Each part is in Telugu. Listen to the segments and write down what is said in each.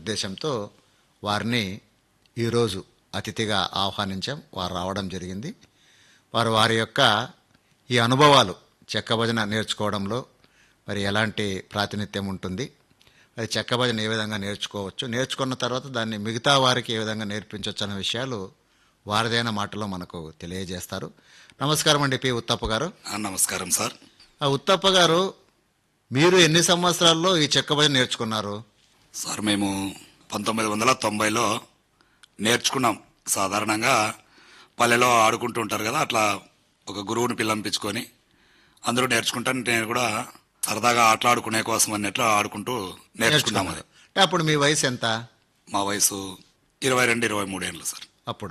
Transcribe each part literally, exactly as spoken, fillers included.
ఉద్దేశంతో వారిని ఈరోజు అతిథిగా ఆహ్వానించాం. వారు రావడం జరిగింది. వారు వారి యొక్క ఈ అనుభవాలు చెక్క భజన నేర్చుకోవడంలో మరి ఎలాంటి ప్రాతినిధ్యం ఉంటుంది, మరి చెక్క భజన ఏ విధంగా నేర్చుకోవచ్చు, నేర్చుకున్న తర్వాత దాన్ని మిగతా వారికి ఏ విధంగా నేర్పించవచ్చు అనే విషయాలు వారిదైన మాటలో మనకు తెలియజేస్తారు. నమస్కారం అండి పి ఉత్తప్ప గారు. నమస్కారం సార్. ఆ ఉత్తప్ప గారు, మీరు ఎన్ని సంవత్సరాల్లో ఈ చెక్క భజన నేర్చుకున్నారు? సార్ మేము పంతొమ్మిది వందల తొంభైలో నేర్చుకున్నాం. సాధారణంగా పల్లెలో ఆడుకుంటూ ఉంటారు కదా, అట్లా ఒక గురువుని పిల్లంపించుకొని అందరూ నేర్చుకుంటాను. నేను కూడా సరదాగా ఆటలాడుకునే కోసం అన్నట్లు ఆడుకుంటూ నేర్చుకున్నాం. అది అంటే అప్పుడు మీ వయసు ఎంత? మా వయసు ఇరవై రెండు ఇరవై మూడు ఏళ్ళు సార్. అప్పుడు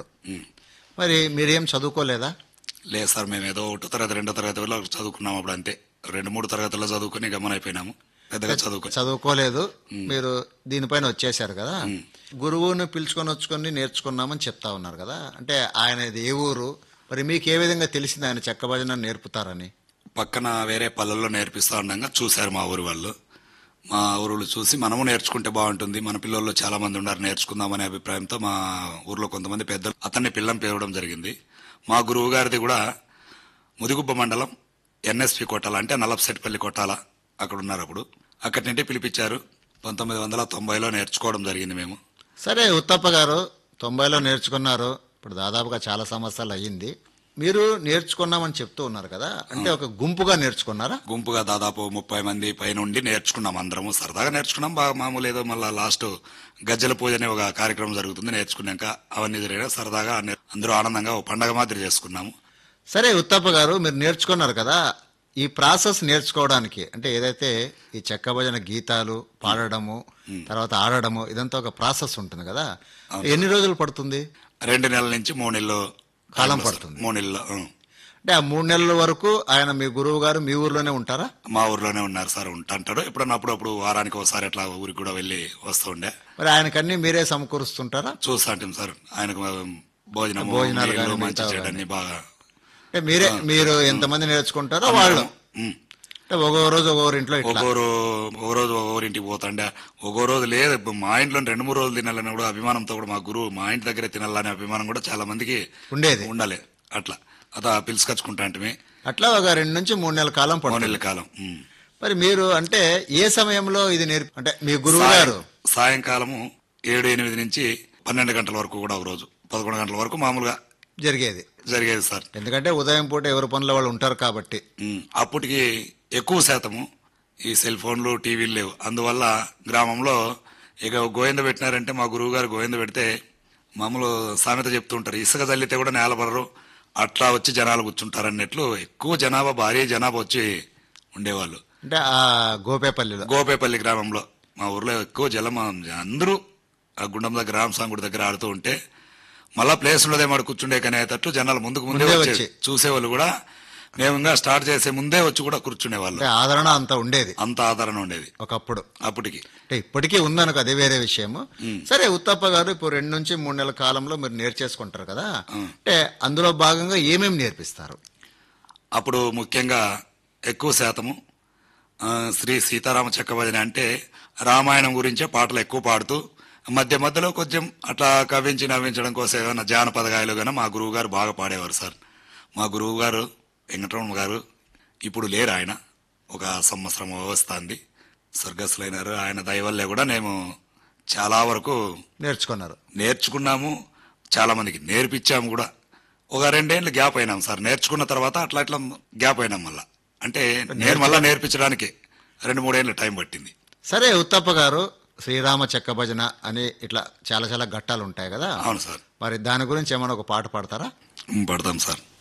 మరి మీరేం చదువుకోలేదా? లేదు సార్, మేము ఏదో ఒకటో తరగతి రెండో తరగతిలో చదువుకున్నాం. అప్పుడు అంతే, రెండు మూడు తరగతుల్లో చదువుకుని గమనైపోయినాము. పెద్దగా చదువుకో చదువుకోలేదు. మీరు దీనిపైన వచ్చేసారు కదా, గురువుని పిలుచుకొని వచ్చుకొని నేర్చుకున్నామని చెప్తా ఉన్నారు కదా, అంటే ఆయన ఏ ఊరు, మరి మీకు ఏ విధంగా తెలిసింది ఆయన చెక్క భజన నేర్పుతారని? పక్కన వేరే పల్లెల్లో నేర్పిస్తా ఉండగా చూశారు మా ఊరి వాళ్ళు. మా ఊరు చూసి మనము నేర్చుకుంటే బాగుంటుంది, మన పిల్లల్లో చాలా మంది ఉన్నారు, నేర్చుకుందామనే అభిప్రాయంతో మా ఊర్లో కొంతమంది పెద్దలు అతన్ని పిల్లం పేరడం జరిగింది. మా గురువు గారిది కూడా ముదిగుబ్బ మండలం ఎన్ఎస్పి కొట్టాల, అంటే నలపశెట్టిపల్లి కొట్టాల, అక్కడ ఉన్నారు. అప్పుడు అక్కడి నుండి పిలిపించారు. పంతొమ్మిది వందల తొంభైలో నేర్చుకోవడం జరిగింది మేము. సరే ఉత్తప్ప గారు, తొంభైలో నేర్చుకున్నారు, ఇప్పుడు దాదాపుగా చాలా సంవత్సరాలు అయ్యింది. మీరు నేర్చుకున్నామని చెప్తూ ఉన్నారు కదా, అంటే ఒక గుంపుగా నేర్చుకున్నారా? గుంపుగా దాదాపు ముప్పై మంది పైనుండి నేర్చుకున్నాం. అందరము సరదాగా నేర్చుకున్నాం. బాగా మామూలు ఏదో మళ్ళీ లాస్ట్ గజ్జల పూజ అనే ఒక కార్యక్రమం జరుగుతుంది. నేర్చుకున్నాక అవన్నీ జరిగినా సరదాగా అందరూ ఆనందంగా ఒక పండగ మాదిరి చేసుకున్నాము. సరే ఉత్తప్ప గారు, మీరు నేర్చుకున్నారు కదా, ఈ ప్రాసెస్ నేర్చుకోవడానికి అంటే ఏదైతే ఈ చెక్క భజన గీతాలు పాడడము తర్వాత ఆడడము ఇదంతా ఒక ప్రాసెస్ ఉంటుంది కదా, ఎన్ని రోజులు పడుతుంది? రెండు నెలల నుంచి మూడు నెలలు కాలం పడుతుంది. మూడు నెలలు అంటే ఆ మూడు నెలల వరకు ఆయన మీ గురువు గారు మీ ఊర్లోనే ఉంటారా? మా ఊర్లోనే ఉన్నారు సార్. ఉంటాంటాడు. ఎప్పుడన్నా అప్పుడప్పుడు వారానికి ఒకసారి అట్లా ఊరికి కూడా వెళ్ళి వస్తూ ఉండే. మరి ఆయనకన్నీ మీరే సమకూరుస్తుంటారా? చూస్తా ఉంటాం సార్. ఆయనకు భోజనం భోజనాలు మంచి చెడ్డన్ని బాగా. అంటే మీరే మీరు ఎంతమంది నేర్చుకుంటారో వాళ్ళు ఒక్కో రోజు ఒక్కొక్కరి ఇంట్లో ఒక్కొరు ఒక రోజు ఒక్కొరింటికి పోతాండే. ఒక్కో రోజు లేదు, మా ఇంట్లో రెండు మూడు రోజులు తినాలని కూడా అభిమానంతో కూడా మా గురువు మా ఇంటి దగ్గరే తినాలనే అభిమానం కూడా చాలా మందికి ఉండేది. ఉండాలి. అట్లా అదా పిలుచుకొచ్చుకుంటా అంటే అట్లా ఒక రెండు నుంచి మూడు నెలల కాలం మూడు నెలల కాలం. మరి మీరు అంటే ఏ సమయంలో ఇది నేర్పి, అంటే మీ గురువు గారు సాయంకాలము ఏడు ఎనిమిది నుంచి పన్నెండు గంటల వరకు కూడా, ఒక రోజు పదకొండు గంటల వరకు మామూలుగా జరిగేది జరిగేది సార్. ఎందుకంటే ఉదయం పూట ఎవరి పనుల వాళ్ళు ఉంటారు కాబట్టి. అప్పటికి ఎక్కువ శాతము ఈ సెల్ ఫోన్లు టీవీలు లేవు. అందువల్ల గ్రామంలో ఇక గోవింద పెట్టినారంటే, మా గురువు గారు గోవింద పెడితే మామూలు సామెత చెప్తూ ఉంటారు, ఇసుక చల్లితే కూడా నేలబడరు, అట్లా వచ్చి జనాలు కూర్చుంటారు అన్నట్లు ఎక్కువ జనాభా, భారీ జనాభా వచ్చి ఉండేవాళ్ళు. అంటే ఆ గోపేపల్లిలో గోపేపల్లి గ్రామంలో మా ఊర్లో ఎక్కువ జలం. అందరూ ఆ గుండం దగ్గర రామస్వామి దగ్గర ఆడుతూ ఉంటే మళ్ళా ప్లేస్ ఉండదే మాట కూర్చుండే కనేటట్టు జనాలు ముందుకు ముందే వచ్చి చూసేవాళ్ళు. కూడా మేము ఇంకా స్టార్ట్ చేసే ముందే వచ్చి కూడా కూర్చునే వాళ్ళు. ఆదరణ అంత ఉండేది, అంత ఆదరణ ఉండేది ఒకప్పుడు. అప్పటికి అంటే ఇప్పటికీ ఉందనుకో, అదే వేరే విషయము. సరే ఉత్తప్ప గారు, ఇప్పుడు రెండు నుంచి మూడు నెలల కాలంలో మీరు నేర్చేసుకుంటారు కదా, అంటే అందులో భాగంగా ఏమేమి నేర్పిస్తారు? అప్పుడు ముఖ్యంగా ఎక్కువ శాతము శ్రీ సీతారామ చెక్క భజన, అంటే రామాయణం గురించే పాటలు ఎక్కువ పాడుతూ మధ్య మధ్యలో కొంచెం అట్లా కవించి నవ్వించడం కోసం ఏమైనా జానపద గాయలు కానీ మా గురువు గారు బాగా పాడేవారు సార్. మా గురువు గారు వెంకటరమణ గారు ఇప్పుడు లేరు. ఆయన ఒక సంవత్సరం వస్తుంది, స్వర్గస్థులైనారు. ఆయన దయ వల్లే కూడా మేము చాలా వరకు నేర్చుకున్నారు నేర్చుకున్నాము చాలా మందికి నేర్పించాము కూడా. ఒక రెండేళ్ళు గ్యాప్ అయినాం సార్. నేర్చుకున్న తర్వాత అట్లా అట్లా గ్యాప్ అయినాం మళ్ళా. అంటే నేను మళ్ళా నేర్పించడానికి రెండు మూడేళ్ళు టైం పట్టింది. సరే ఉత్తప్ప గారు, శ్రీరామ చెక్క భజన అని ఇట్లా చాలా చాలా ఘట్టాలు ఉంటాయి కదా. అవును సార్. మరి దాని గురించి ఏమైనా ఒక పాట పాడతారా? పడతాం సార్.